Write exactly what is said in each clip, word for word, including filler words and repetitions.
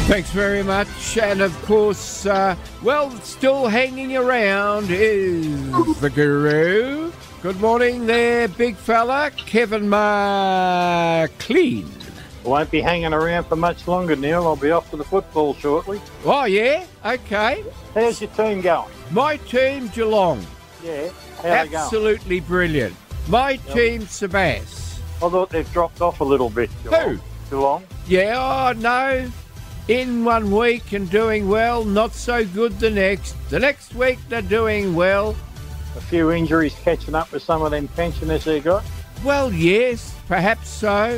Thanks very much. And of course, uh, well, still hanging around is the Guru. Good morning there, big fella, Kevin McLean. I won't be hanging around for much longer, Neil. I'll be off to the football shortly. Oh, yeah? Okay. How's your team going? My team, Geelong. Yeah, how they going? Absolutely brilliant. My team, Sebas. I thought they've dropped off a little bit. Geelong. Who? Geelong. Yeah, oh, no. In one week and doing well, not so good the next. The next week they're doing well. A few injuries catching up with some of them pensioners they got. Well, yes, perhaps so.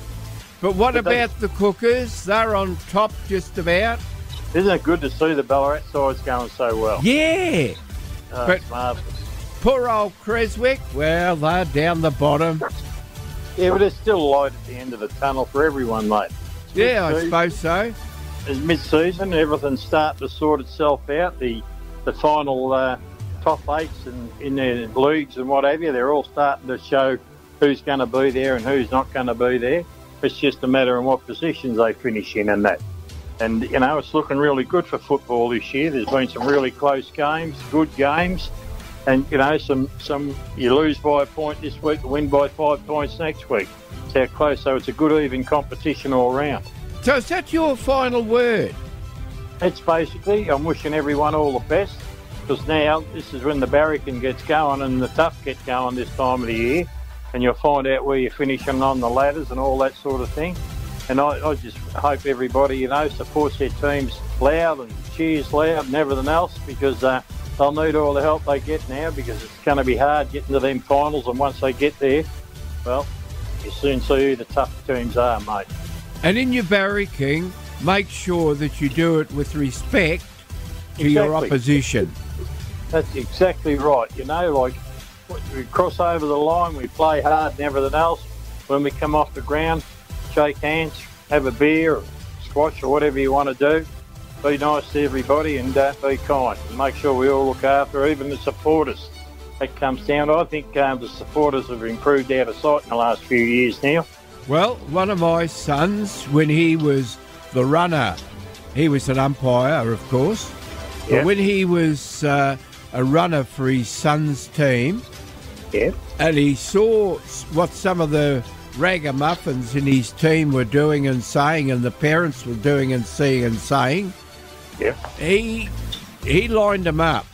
But what But about the Cookers? They're on top just about. Isn't it good to see the Ballarat side's going so well? Yeah. Oh, but- it's marvellous. Poor old Creswick, well, they're down the bottom. Yeah, but there's still light at the end of the tunnel for everyone, mate. It's Yeah, I mid-season. suppose so. It's mid-season. Everything's starting to sort itself out. The the final uh, top eights and in the leagues and what have you, they're all starting to show who's going to be there and who's not going to be there. It's just a matter of what positions they finish in and that. And, you know, it's looking really good for football this year. There's been some really close games, good games. And, you know, some, some you lose by a point this week, win by five points next week. It's how close. So it's a good, even competition all round. So is that your final word? It's basically, I'm wishing everyone all the best, because now this is when the barracan gets going and the tough get going this time of the year, and you'll find out where you're finishing on the ladders and all that sort of thing. And I, I just hope everybody, you know, supports their teams loud and cheers loud and everything else, because uh, they'll need all the help they get now, because it's going to be hard getting to them finals, and once they get there, well, you soon see who the tough teams are, mate. And in your barracking, make sure that you do it with respect to your Exactly. opposition. That's exactly right. You know, like, we cross over the line, we play hard and everything else. When we come off the ground, shake hands, have a beer or squash or whatever you want to do. Be nice to everybody and uh, be kind. And make sure we all look after even the supporters. That comes down. I think um, the supporters have improved out of sight in the last few years now. Well, one of my sons, when he was the runner, he was an umpire, of course, but Yeah. when he was uh, a runner for his son's team, Yeah. and he saw s- what some of the ragamuffins in his team were doing and saying, and the parents were doing and seeing and saying, Yeah. he he lined them up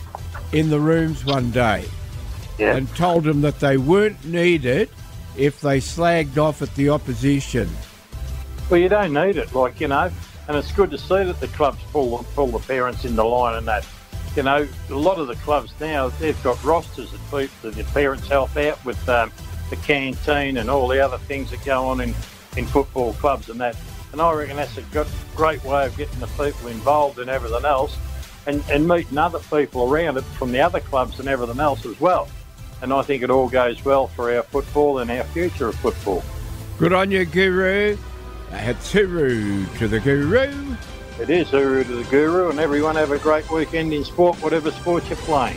in the rooms one day Yeah. and told them that they weren't needed if they slagged off at the opposition. Well, you don't need it, like, you know, and it's good to see that the clubs pull, pull the parents in the line and that. You know, a lot of the clubs now, they've got rosters that, pe- that the parents help out with um, the canteen and all the other things that go on in, in football clubs and that. And I reckon that's a good, great way of getting the people involved and everything else, and, and meeting other people around it from the other clubs and everything else as well. And I think it all goes well for our football and our future of football. Good on you, Guru. It's hooroo to the Guru. It is hooroo to the Guru, and everyone have a great weekend in sport, whatever sport you're playing.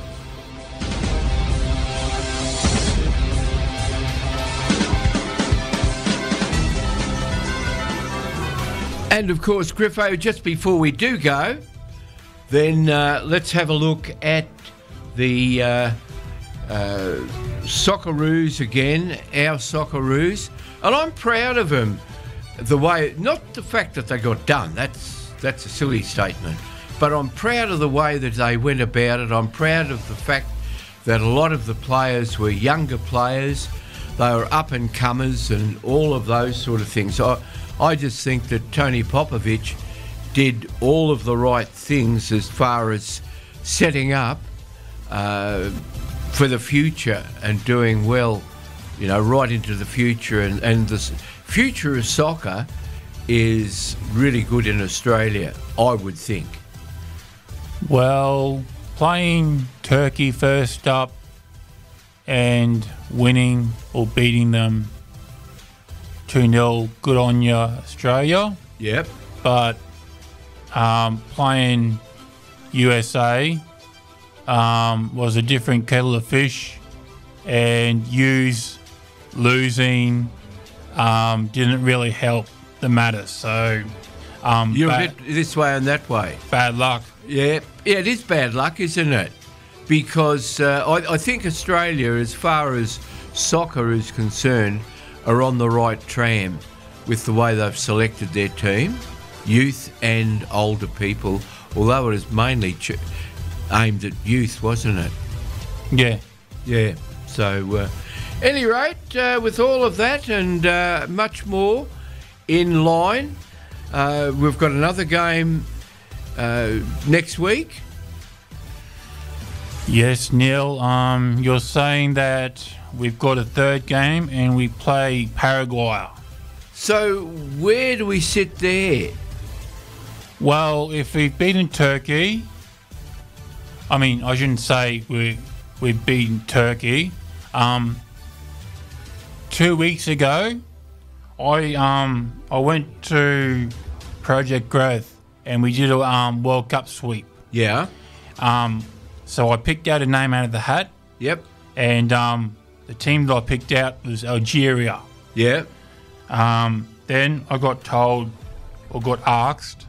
And of course, Griffo, just before we do go, then uh, let's have a look at the uh, uh, Socceroos again, our Socceroos. And I'm proud of them. The way, not the fact that they got done, that's that's a silly statement, but I'm proud of the way that they went about it. I'm proud of the fact that a lot of the players were younger players, they were up-and-comers and all of those sort of things. I, I just think that Tony Popovich did all of the right things as far as setting up uh, for the future and doing well, you know, right into the future. And, and the future of soccer is really good in Australia, I would think. Well, playing Turkey first up and winning or beating them two nil, good on you, Australia. Yep. But um, playing U S A um, was a different kettle of fish, and Hughes losing um, didn't really help the matter. So Um, You're bad, a bit this way and that way. bad luck. Yeah, yeah, it is bad luck, isn't it? Because uh, I, I think Australia, as far as soccer is concerned, are on the right tram with the way they've selected their team, youth and older people, although it was mainly ch- aimed at youth, wasn't it? Yeah. Yeah. So, uh, any rate, uh, with all of that and uh, much more in line, uh, we've got another game uh, next week. Yes, Neil. Um, you're saying that we've got a third game and we play Paraguay. So, where do we sit there? Well, if we've beaten Turkey, I mean, I shouldn't say we we've beaten Turkey. Um, two weeks ago, I um I went to Project Growth and we did a um, World Cup sweep. Yeah. Um, so I picked out a name out of the hat, Yep. and um, the team that I picked out was Algeria. Yeah. Um, then I got told, or got asked,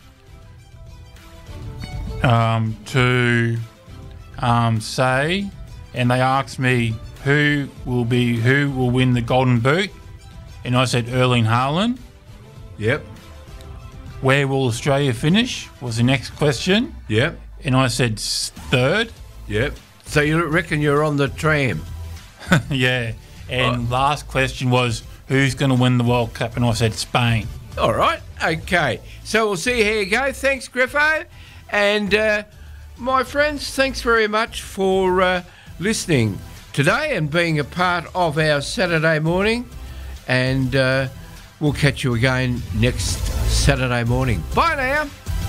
um, to um, say, and they asked me who will be who will win the Golden Boot, and I said Erling Haaland. Yep. Where will Australia finish was the next question, Yep. and I said s- third. Yep. So you reckon you're on the tram? Yeah. And last question was who's going to win the World Cup, and I said Spain. All right. Okay. So we'll see how you go. Thanks, Griffo. And uh, my friends, thanks very much for uh, listening today and being a part of our Saturday morning. And uh, we'll catch you again next Saturday morning. Bye now.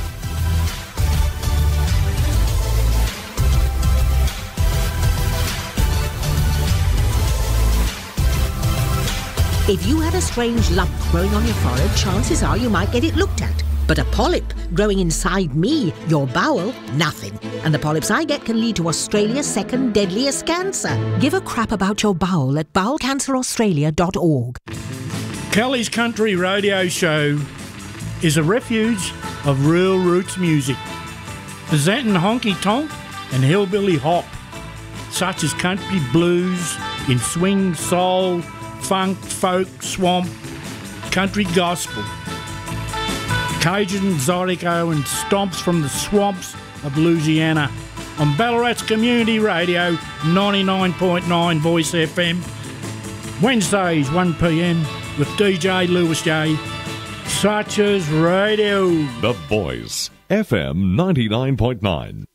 If you had a strange lump growing on your forehead, chances are you might get it looked at. But a polyp growing inside me, your bowel, nothing. And the polyps I get can lead to Australia's second deadliest cancer. Give a crap about your bowel at bowel cancer australia dot org. Kelly's Country Radio Show is a refuge of real roots music, presenting honky tonk and hillbilly hop, such as country blues in swing, soul, funk, folk, swamp, country gospel, Cajun, Zydeco and stomps from the swamps of Louisiana on Ballarat's Community Radio ninety-nine point nine Voice F M, Wednesdays one p m with D J Lewis J. Such as Radio. The Voice, F M ninety-nine point nine.